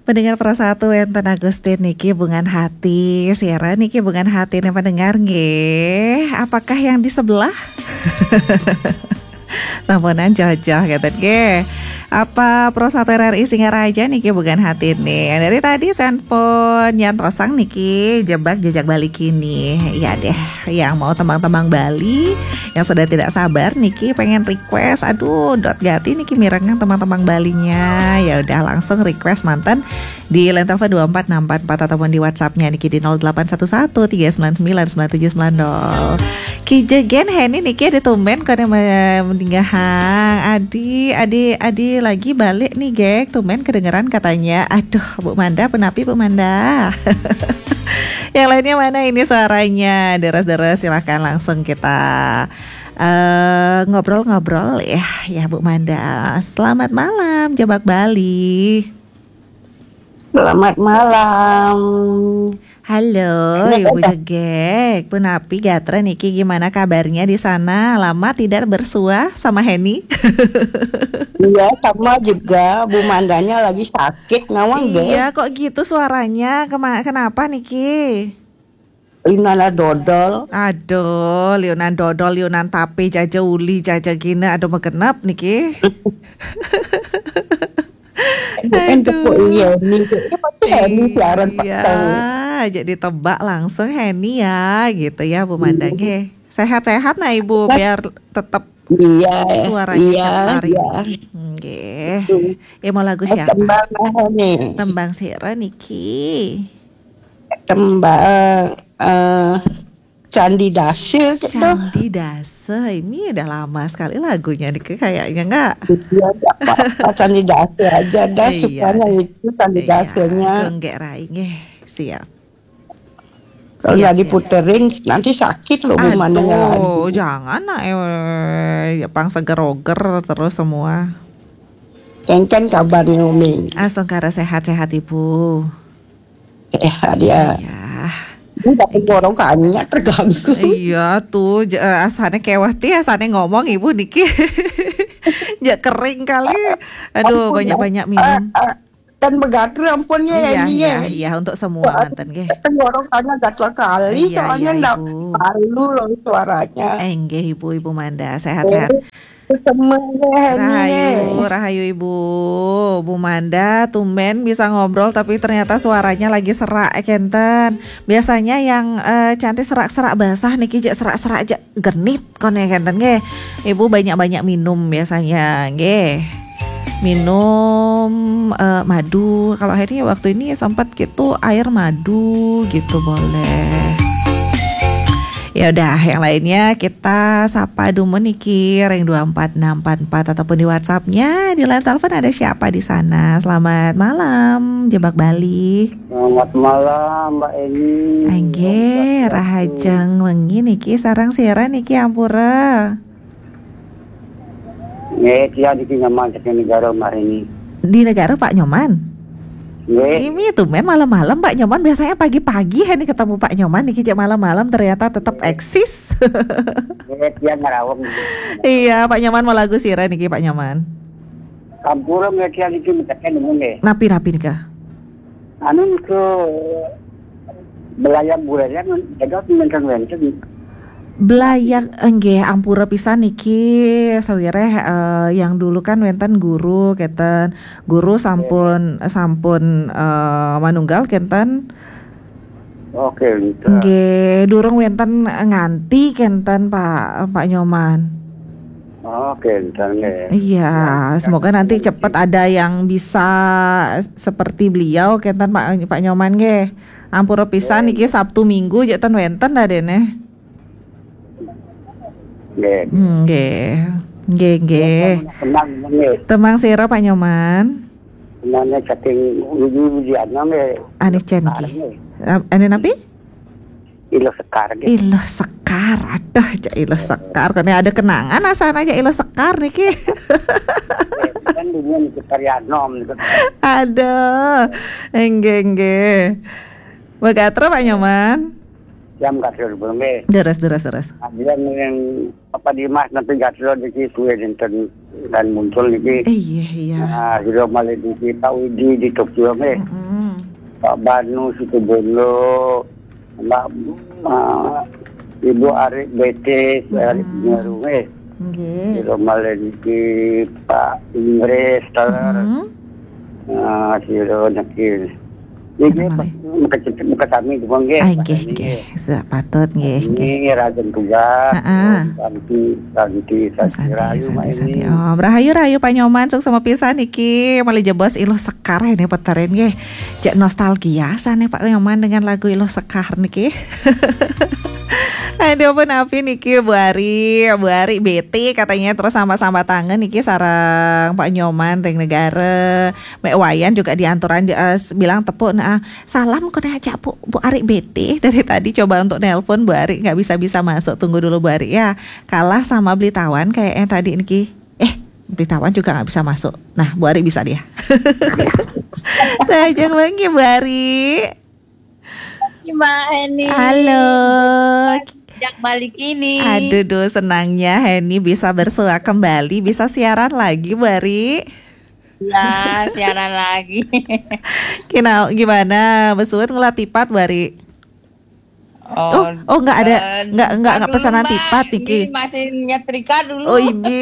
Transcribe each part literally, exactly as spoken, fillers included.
Pendengar Persatu enten Agustin niki bungan hati, Sierra niki bungan hati nih pendengar nggih. Apakah yang di sebelah? Samponan cocok kata nggih. Apa Prosatu R R I Singaraja niki bukan hati nih. Dari tadi handphone nyantosang niki jebak jejak balik ini. Ya deh, yang mau tembang-tembang Bali, yang sudah tidak sabar niki pengen request. Aduh, dot gati niki mirengang tembang-tembang Balinya. Ya udah langsung request mantan di line telepon dua empat enam empat empat ataupun di WhatsAppnya niki di nol delapan satu satu tiga sembilan sembilan sembilan tujuh sembilan nol. Ki jegen Henny niki ada tumben kone meninggahan. Adi, adi, adi lagi balik nih gek, tumben kedengeran katanya. Aduh Bu Manda, penapi Bu Manda. Yang lainnya mana ini suaranya? Deres-deres silahkan langsung kita uh, ngobrol-ngobrol ya, ya Bu Manda. Selamat malam Jabak Bali. Selamat malam. Halo Ibu Jegek, Punapi Gatra niki gimana kabarnya di sana? Lama tidak bersua sama Henny. Iya sama juga, Bu Mandanya lagi sakit ngawang deh. Iya kok gitu suaranya, Kema- kenapa niki? Linana dodol. Aduh, liunan dodol, liunan tape, jaja uli, jaja gina, aduh megenap niki. Bukan tepuk iya nih, pasti Henny siaran Iya, petang. jadi tebak langsung Henny ya, gitu ya Bu Mandangge. Sehat-sehat nah Ibu biar tetap Iya, suaranya iya, kemarin. iya. Nggih. Ya mau lagu siapa? Tembang Henny. Tembang Sira niki. Tembang eh Candi Dase gitu. Candi Dase, ini udah lama sekali lagunya nih kayaknya enggak? Iya, apa Candi Dase aja dah, Iya. sukanya itu Candi Dasenya. Enggak rai nggih, siap. Kalau Siap, nggak siap. diputerin nanti sakit loh Bu Mandanya lagi. Aduh, jangan nak eh, ya pang seger-oger terus semua. Kan kabarnya Umi. Asal kara sehat-sehat Ibu. Sehat ya. Ya. Ini dapat tenggorokannya terganggu. Iya tuh, j- eh, asalnya kewah ti, asalnya ngomong Ibu niki. Ya kering kali. Aduh, Ampun, banyak-banyak ya. minum. Ah, ah, Dan begatel ampunnya Iya, ya ini iya, ya. iya untuk semua mantan nggih. Tenggorokannya gatel kali Iya, soalnya iya, enggak Ibu. palu loh suaranya. Eh, nggih Ibu, Ibu Manda, sehat-sehat. Semuanya Rahayu, Rahayu Ibu, Bu Manda, tumben bisa ngobrol tapi ternyata suaranya lagi serak kenten. Biasanya yang eh, cantik serak-serak basah niki jak serak-serak aja genit kon ya kenten nggih. Ibu banyak-banyak minum biasanya nggih. Minum eh, madu. Kalau hari waktu ini sempat gitu air madu gitu boleh. Ya udah, yang lainnya kita sapa dulu niki ring dua empat enam empat empat ataupun di WhatsAppnya. Di line telepon ada siapa di sana? Selamat malam, Jebak Bali. Selamat malam Mbak Eni. Angge, rahajeng wengi niki sarang siara niki ampura. Nih, dia di nyaman ke negara hari ini. Di negara Pak Nyoman. Nih, Ini tuh men malam-malam Pak Nyoman, biasanya pagi-pagi ini ketemu Pak Nyoman niki jak malam-malam ternyata tetap eksis. nih dia ngerawang. Iya, Pak Nyoman mau lagu siara niki Pak Nyoman. Kampura nih dia di minta nemu nih. Napi-napi nikah. Anu ke belayar bulannya jaga menkan wencan. Belayak enggih ampura pisan niki sawireh eh, yang dulu kan wenten guru keten guru sampun sampun eh, manunggal kenten Oke, gitu. nggih durung wenten nganti kenten Pak Pak Nyoman. Oke, misalnya. Iya, semoga nanti cepet ada yang bisa seperti beliau kenten Pak Pak Nyoman nggih. Ampura pisan niki Sabtu Minggu jatan wenten dah dene. Nggih. Nggih. Nggih, nggih. Tenang nih. Temang sira Pak Nyoman. Tenangnya chatting uji-ujian nih. Ane cen iki. Ane napi? Ilo sekar gitu. Ilo sekar. Aduh, cak ilo sekar. Kone ada kenangan asana aja ilo sekar niki. Kan dunia nih karyanom gitu. Aduh. Nggih, nggih. Begatro Pak Nyoman. jam kasih belum eh. Deres deres deres. Adian yang apa di mas nanti kasih di kue dan dan muncul nih. Iya iya. Nah, sudah malah di kita Widi di Tokyo eh. Mm. Pak Banu Situbondo, Mbak uh, Ibu Arik B T, Arik Nyaru eh. Nggih. Sudah malah di Pak Inggris Taler. Mm. Ah, sudah nakil. Ini muka muka kami di bangke. Ah nggih nggih. Patut nggih nggih. Ini Raden Tugas. Heeh. Santi Santi Santi Rayu Santai santai. ini. Oh, rahayu rahayu Pak Nyoman suk sama pisan iki. Mali jebos Iluh Sekar ini peteren nggih. Jak nostalgia sane Pak Nyoman dengan lagu Iluh Sekar niki. Aduh pun api niki Bu Ari, Bu Ari bete katanya terus sama-sama tangan niki sarang Pak Nyoman ring negara. Mek Wayan juga dianturan uh, bilang tepuk nah salam kena ajak Bu, Bu Ari bete dari tadi coba untuk nelpon Bu Ari nggak bisa-bisa masuk, tunggu dulu Bu Ari ya. Kalah sama Blitawan kayaknya tadi niki. Eh Blitawan juga nggak bisa masuk. Nah Bu Ari bisa dia. Nah jangan lagi Bu Ari. Mbak Heni. Halo. Sejak balik ini. Aduh, duh, senangnya Heni bisa bersua kembali, bisa siaran lagi, Bari. Ya, siaran lagi. Kina, gimana? Besuan ngelat tipat, Bari? Oh, Oh, oh nggak ada, eh, nggak nggak nggak dulu, pesanan Mbak. tipat, Niki. Ini masih nyetrika dulu. Oh ini.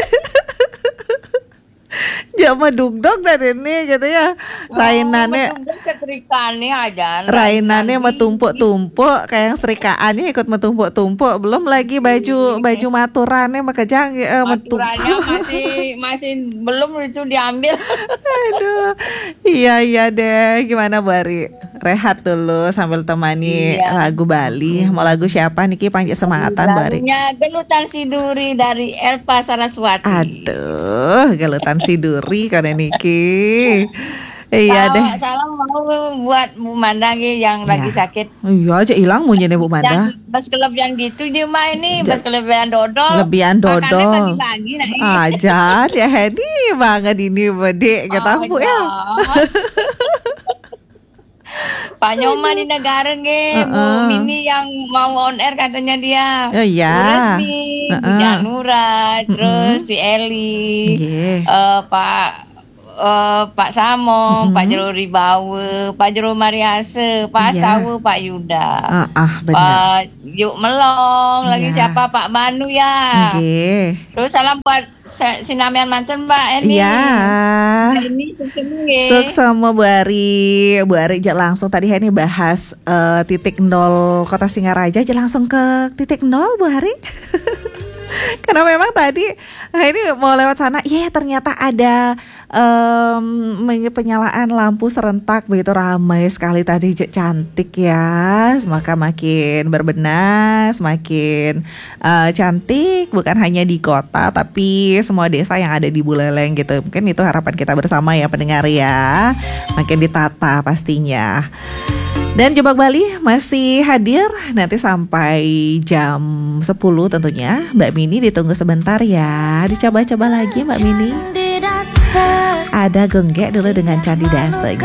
Jama dugdog dari ini gitu ya. Rainannya Oh, setrikaannya aja. Rainannya metumpuk-tumpuk kayak yang serikaannya ikut metumpuk-tumpuk. Belum lagi baju baju maturannya makejang eh, Maturannya masih masih belum itu diambil. Aduh. Iya iya deh. Gimana Bu Ari? Rehat dulu sambil temani Iya. lagu Bali. Mau lagu siapa Niki panjang semangatan Bu Ari? Lagunya Gelutan Siduri dari Elpa Saraswati. Aduh, gelutan siduri kan Niki. Iya Salam- deh. Salam mau buat Bu Manda yang lagi Ya. sakit. Iya aja hilang munyinya Bu Manda. Yang bas kelebihan gitu dia mah ini bas kelebihan dodol. Lebihan Makannya dodol. bagi-bagi nah, ini. Ajar ya Hedi banget ini Bede kata Oh, Bu ya. Pak Nyoman di negara nge, Bu Uh-uh. Mini yang mau on air katanya dia. Oh, iya. Bu Resmi, Bu Uh-uh. Janura, terus si Eli, Nggih. eh, Pak eh, Pak Samong, Mm-mm. Pak Jero Ribawe, Pak Jero Mariase, Pak Iya. Astawe, Pak Yuda. Ah, ah benar. Pak Yuk Melong, lagi Iya. siapa Pak Banu ya. Nggih. Terus salam buat se- Sinamian Manten Mbak Eni. Iya. Ini sukses Suk sama Bu Ari. Bu Ari aja langsung tadi Heni bahas eh, titik nol Kota Singaraja aja langsung ke titik nol Bu Ari. Karena memang tadi nah ini mau lewat sana, ya ternyata ada em, men- penyalaan lampu serentak begitu ramai sekali tadi, Cek, cantik ya, maka makin berbenah, semakin eh, cantik bukan hanya di kota tapi semua desa yang ada di Buleleng gitu. Mungkin itu harapan kita bersama ya pendengar ya, makin ditata pastinya. Dan Jebak Bali masih hadir nanti sampai jam sepuluh tentunya. Mbak Mini ditunggu sebentar ya. Dicoba-coba lagi Mbak Mini. Ada gonggek dulu dengan Candi Dasa.